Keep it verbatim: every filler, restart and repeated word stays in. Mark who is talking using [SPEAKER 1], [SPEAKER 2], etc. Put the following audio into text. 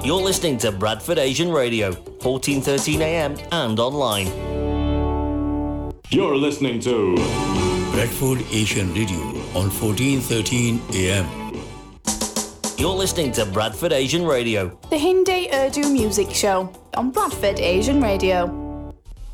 [SPEAKER 1] You're listening to Bradford Asian Radio, fourteen thirteen A M and online.
[SPEAKER 2] You're listening to
[SPEAKER 3] Bradford Asian Radio on fourteen thirteen A M.
[SPEAKER 1] You're listening to Bradford Asian Radio,
[SPEAKER 4] the Hindi Urdu music show on Bradford Asian Radio.